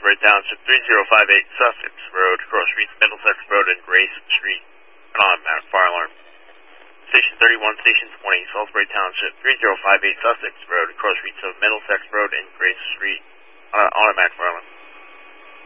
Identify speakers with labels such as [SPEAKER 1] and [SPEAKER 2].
[SPEAKER 1] Salisbury Township, 3058 Sussex Road, cross streets Middlesex Road and Grace Street. An automatic fire alarm. Station 31, Station 20, Salisbury Township, 3058 Sussex Road, cross streets of Middlesex Road and Grace Street. Automatic fire alarm.